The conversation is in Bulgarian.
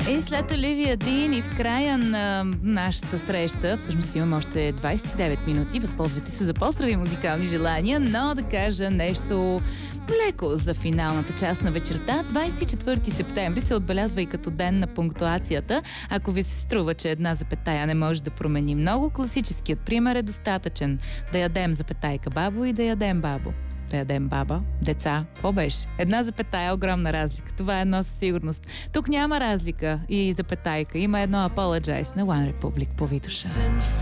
И след Оливия Дин и в края на нашата среща, всъщност имаме още 29 минути, възползвайте се за поздрави и музикални желания, но да кажа нещо леко за финалната част на вечерта. 24 септември се отбелязва и като ден на пунктуацията. Ако ви се струва, че една запетая не може да промени много, класическият пример е достатъчен. Да ядем запетайка бабо и да ядем бабо. Да ядем баба, деца, какво беше? Една запетая, огромна разлика. Това е едно със сигурност. Тук няма разлика и запетайка. Има едно apologize на One Republic по Витоша.